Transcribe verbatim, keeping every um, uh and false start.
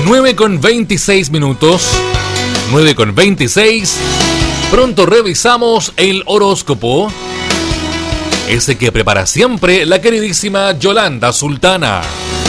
nueve con veintiséis minutos. nueve con veintiséis. Pronto revisamos el horóscopo. Ese que prepara siempre la queridísima Yolanda Sultana.